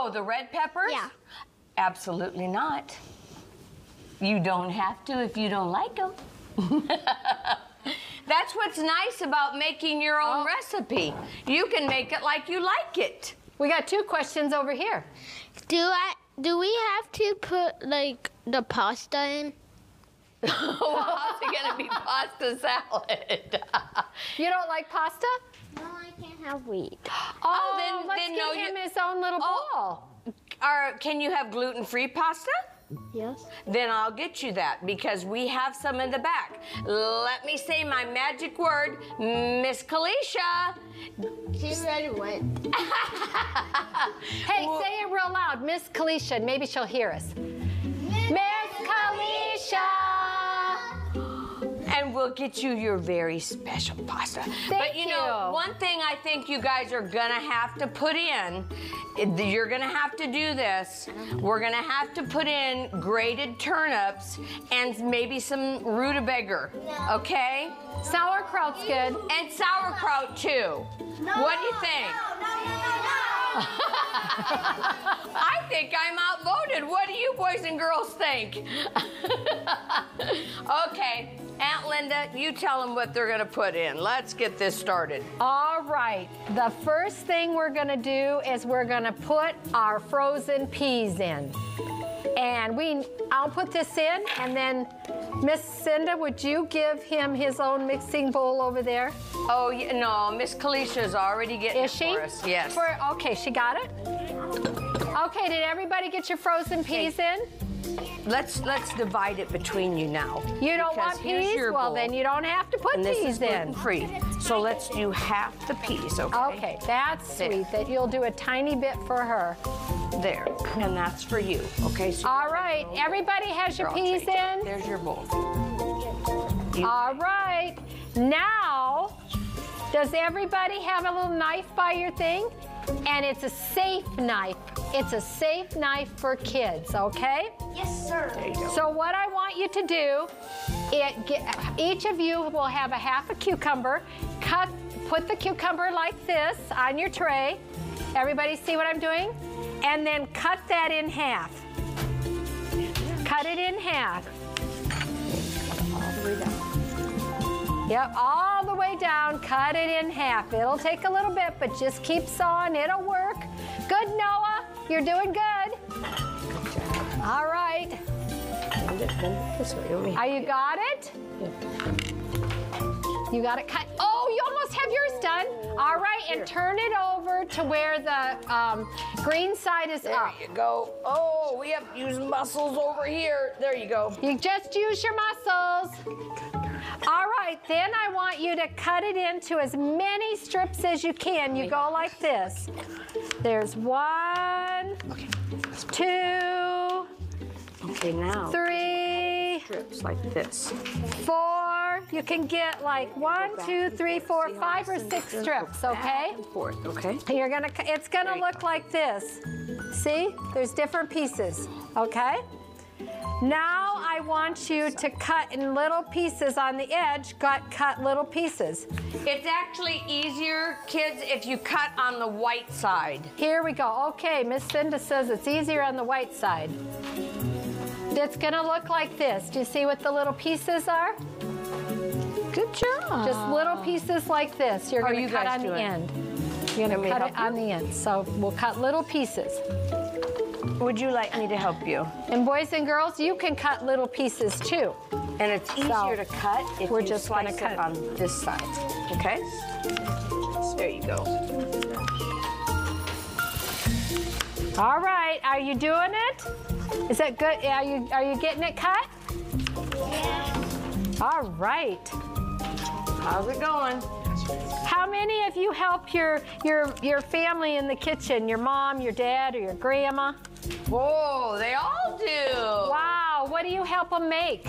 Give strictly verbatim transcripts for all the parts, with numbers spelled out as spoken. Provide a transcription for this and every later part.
Oh, the red peppers? Yeah. Absolutely not. You don't have to if you don't like them. That's what's nice about making your own Oh. recipe. You can make it like you like it. We got two questions over here. Do I? Do we have to put like the pasta in? Well, how's it gonna be pasta salad? You don't like pasta? No, I can't have wheat. Oh, then- let's then give no, him you- his own little Oh. bowl. Or can you have gluten-free pasta? Yes. Then I'll get you that because we have some in the back. Let me say my magic word, Miss Kalisha. She already went. Hey, say it real loud, Miss Kalisha, and maybe she'll hear us. Miss Kalisha! And we'll get you your very special pasta. But you know, you. one thing I think you guys are gonna have to put in, you're gonna have to do this. We're gonna have to put in grated turnips and maybe some rutabaga, okay? Sauerkraut's good. And sauerkraut too. What do you think? I think I'm outvoted. What do you boys and girls think? Okay, Aunt Linda, you tell them what they're gonna put in. Let's get this started. All right, the first thing we're gonna do is we're gonna put our frozen peas in. And we, I'll put this in, and then Miss Cinda, would you give him his own mixing bowl over there? Oh, yeah, no, Miss Kalisha's already getting Is it she? for us. Yes. For, okay, she got it? Okay, did everybody get your frozen peas in? Let's let's divide it between you now. You don't because want here's peas? your Well, bowl, then you don't have to put and this peas is in. gluten-free. So let's do half the peas, okay? Okay, that's There. sweet that you'll do a tiny bit for her. There, and that's for you, okay? So All right, everybody has your Here, I'll peas trade you. in? There's your bowl. You- All right, now, does everybody have a little knife by your thing? And it's a safe knife. It's a safe knife for kids, okay? Yes, sir. There you go. So what I want you to do, it, get, each of you will have a half a cucumber. Cut, put the cucumber like this on your tray. Everybody see what I'm doing? And then cut that in half. Cut it in half. All the way down. Yep, all the way down, cut it in half. It'll take a little bit, but just keep sawing, it'll work. Good, Noah, you're doing good. All right, Bend it, bend it this way. Let me- are you got it? You got it cut. Oh, you almost have yours done. All right, and turn it over to where the um, green side is There up. you go. Oh, we have to use muscles over here. There you go. You just use your muscles. All right, then I want you to cut it into as many strips as you can. You go like this. There's one, two, Okay, now three, strips like this. four. You can get like one, two, three, four, five, or six strips, okay? Back and forth, okay? You're gonna, it's gonna There you look like this. See, there's different pieces, okay? Now I want you to cut in little pieces on the edge, cut, cut little pieces. It's actually easier, kids, if you cut on the white side. Here we go. Okay, Miss Cinda says it's easier on the white side. It's gonna look like this. Do you see what the little pieces are? Good job. Just little pieces like this. You're How are gonna you cut guys on the doing? end. You're Want me gonna to cut it help on the end. So we'll cut little pieces. Would you like me to help you? And boys and girls, you can cut little pieces too. And it's easier to cut if we're you just slice gonna cut it it. on this side, okay? There you go. All right, are you doing it? Is that good? Are you are you getting it cut? Yeah. All right. How's it going? How many of you help your your your family in the kitchen? Your mom, your dad, or your grandma? Whoa, they all do. Wow, what do you help them make?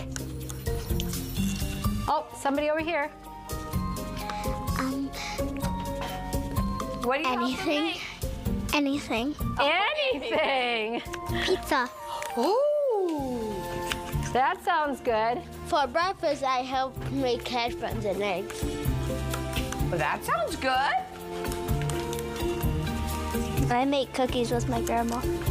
Oh, somebody over here. Um, What do you help them anything. make? Anything. Anything. Pizza. Ooh, that sounds good. For breakfast, I help make hash browns and eggs. Well, that sounds good. I make cookies with my grandma.